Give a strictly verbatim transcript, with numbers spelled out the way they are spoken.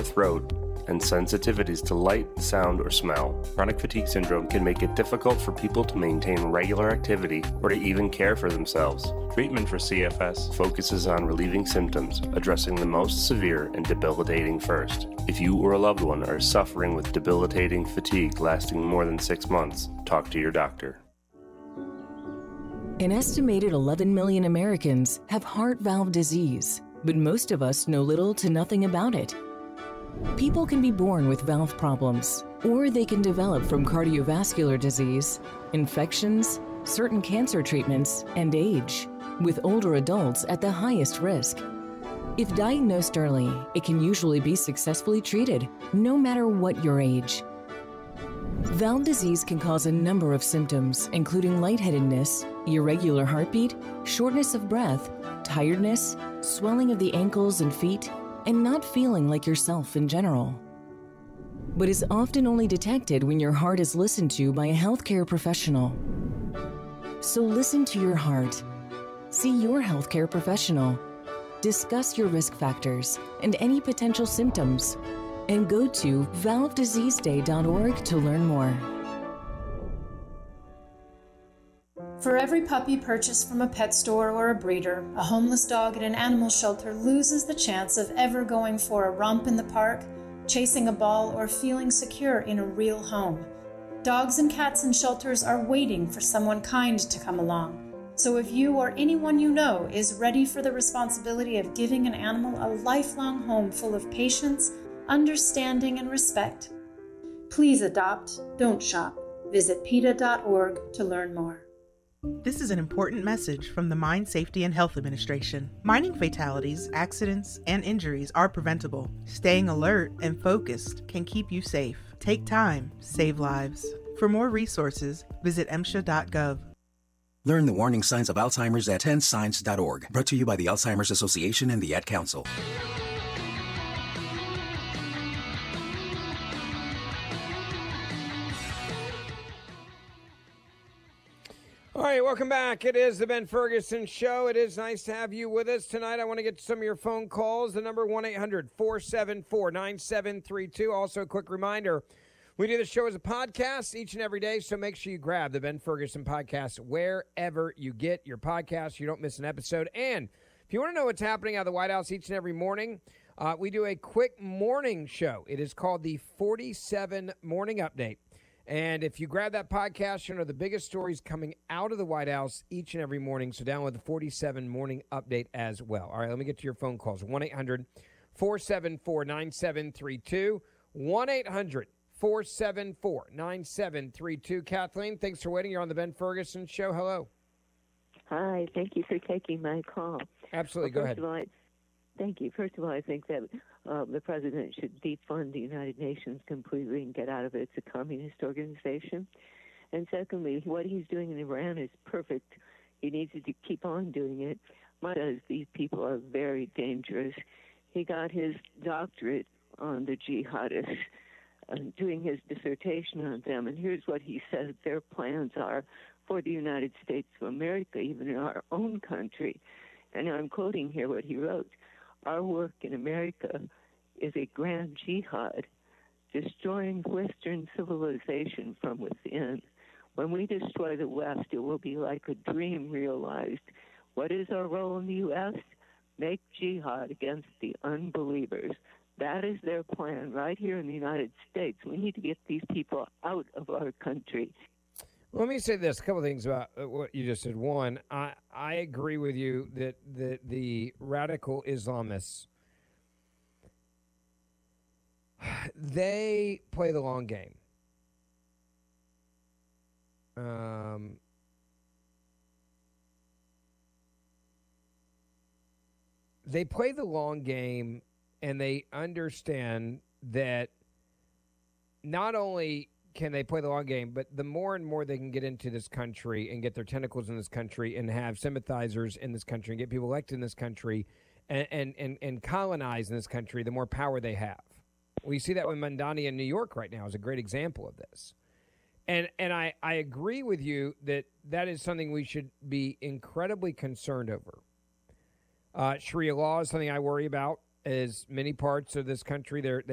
throat, and sensitivities to light, sound, or smell. Chronic fatigue syndrome can make it difficult for people to maintain regular activity or to even care for themselves. Treatment for C F S focuses on relieving symptoms, addressing the most severe and debilitating first. If you or a loved one are suffering with debilitating fatigue lasting more than six months, talk to your doctor. An estimated eleven million Americans have heart valve disease, but most of us know little to nothing about it. People can be born with valve problems, or they can develop from cardiovascular disease, infections, certain cancer treatments, and age, with older adults at the highest risk. If diagnosed early, it can usually be successfully treated, no matter what your age. Valve disease can cause a number of symptoms, including lightheadedness, irregular heartbeat, shortness of breath, tiredness, swelling of the ankles and feet, and not feeling like yourself in general. But is often only detected when your heart is listened to by a healthcare professional. So listen to your heart. See your healthcare professional. Discuss your risk factors and any potential symptoms. And go to valve disease day dot org to learn more. For every puppy purchased from a pet store or a breeder, a homeless dog at an animal shelter loses the chance of ever going for a romp in the park, chasing a ball, or feeling secure in a real home. Dogs and cats in shelters are waiting for someone kind to come along. So if you or anyone you know is ready for the responsibility of giving an animal a lifelong home full of patience, understanding, and respect, please adopt, don't shop. Visit PETA dot org to learn more. This is an important message from the Mine Safety and Health Administration. Mining fatalities, accidents, and injuries are preventable. Staying alert and focused can keep you safe. Take time, save lives. For more resources, visit M S H A dot gov. Learn the warning signs of Alzheimer's at ten signs dot org. Brought to you by the Alzheimer's Association and the Ad Council. All right, welcome back. It is the Ben Ferguson Show. It is nice to have you with us tonight. I want to get to some of your phone calls. The number one eight hundred four seven four nine seven three two. Also, a quick reminder, we do the show as a podcast each and every day, so make sure you grab the Ben Ferguson Podcast wherever you get your podcast. You don't miss an episode. And if you want to know what's happening out of the White House each and every morning, uh, we do a quick morning show. It is called the forty-seven Morning Update. And if you grab that podcast, you know the biggest stories coming out of the White House each and every morning. So download the forty-seven Morning Update as well. All right, let me get to your phone calls. one eight hundred four seven four nine seven three two. one eight hundred four seven four nine seven three two. Kathleen, thanks for waiting. You're on the Ben Ferguson Show. Hello. Hi, thank you for taking my call. Absolutely, well, go ahead. All, I, thank you. First of all, I think that uh, the president should defund the United Nations completely and get out of it. It's a communist organization. And secondly, what he's doing in Iran is perfect. He needs to keep on doing it. Because these people are very dangerous. He got his doctorate on the jihadists, uh, doing his dissertation on them. And here's what he says their plans are for the United States of America, even in our own country. And I'm quoting here what he wrote. Our work in America is a grand jihad, destroying Western civilization from within. When we destroy the West, it will be like a dream realized. What is our role in the U S? Make jihad against the unbelievers. That is their plan right here in the United States. We need to get these people out of our country. Let me say this, a couple of things about what you just said. One, I, I agree with you that the, the radical Islamists, they play the long game. Um, they play the long game, and they understand that not only can they play the long game, but the more and more they can get into this country and get their tentacles in this country and have sympathizers in this country and get people elected in this country and, and, and, and colonize in this country, the more power they have. We see that with Mamdani in New York right now is a great example of this. And and I, I agree with you that that is something we should be incredibly concerned over. Uh, Sharia law is something I worry about, as many parts of this country, they're, they